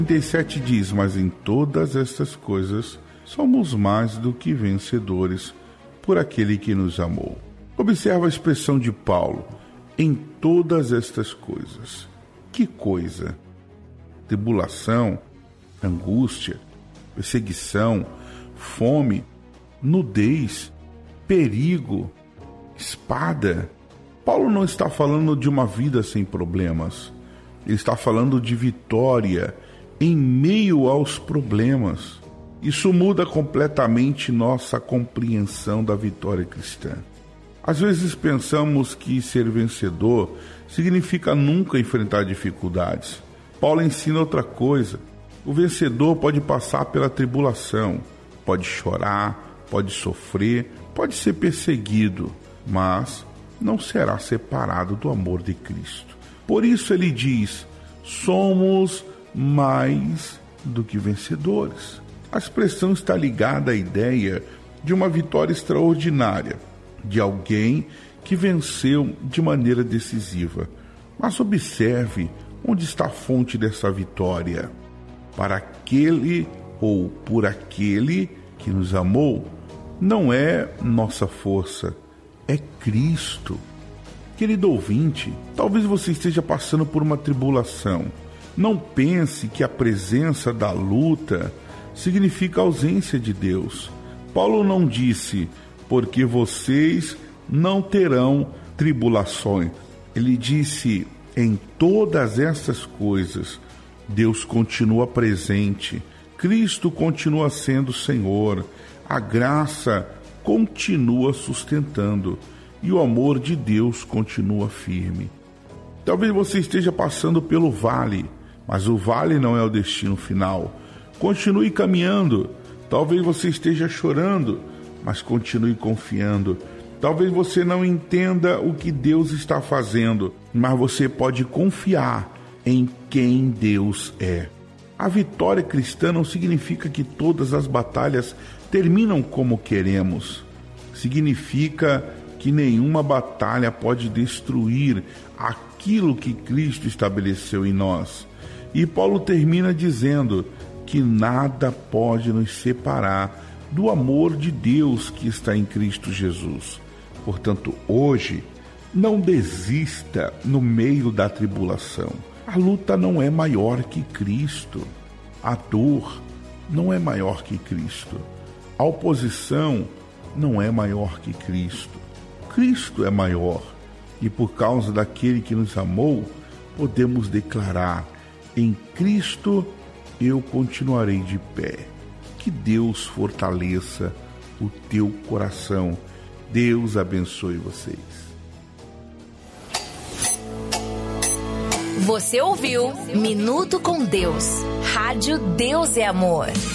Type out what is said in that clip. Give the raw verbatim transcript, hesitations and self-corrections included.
trinta e sete diz: mas em todas estas coisas somos mais do que vencedores por aquele que nos amou. Observa a expressão de Paulo: em todas estas coisas. Que coisa? Tribulação, angústia, perseguição, fome, nudez, perigo, espada. Paulo não está falando de uma vida sem problemas. Ele está falando de vitória em meio aos problemas. Isso muda completamente nossa compreensão da vitória cristã. Às vezes pensamos que ser vencedor significa nunca enfrentar dificuldades. Paulo ensina outra coisa. O vencedor pode passar pela tribulação, pode chorar, pode sofrer, pode ser perseguido, mas não será separado do amor de Cristo. Por isso ele diz: somos mais do que vencedores. A expressão está ligada à ideia de uma vitória extraordinária, de alguém que venceu de maneira decisiva. Mas observe onde está a fonte dessa vitória. Para aquele ou por aquele que nos amou, não é nossa força, é Cristo. Querido ouvinte, talvez você esteja passando por uma tribulação. Não pense que a presença da luta significa ausência de Deus. Paulo não disse: porque vocês não terão tribulações. Ele disse: em todas essas coisas, Deus continua presente, Cristo continua sendo Senhor, a graça continua sustentando e o amor de Deus continua firme. Talvez você esteja passando pelo vale, mas o vale não é o destino final. Continue caminhando. Talvez você esteja chorando, mas continue confiando. Talvez você não entenda o que Deus está fazendo, mas você pode confiar em quem Deus é. A vitória cristã não significa que todas as batalhas terminam como queremos. Significa que nenhuma batalha pode destruir aquilo que Cristo estabeleceu em nós. E Paulo termina dizendo que nada pode nos separar do amor de Deus que está em Cristo Jesus. Portanto, hoje, não desista no meio da tribulação. A luta não é maior que Cristo. A dor não é maior que Cristo. A oposição não é maior que Cristo. Cristo é maior. E por causa daquele que nos amou, podemos declarar: em Cristo eu continuarei de pé. Que Deus fortaleça o teu coração. Deus abençoe vocês. Você ouviu Minuto com Deus. Rádio Deus é Amor.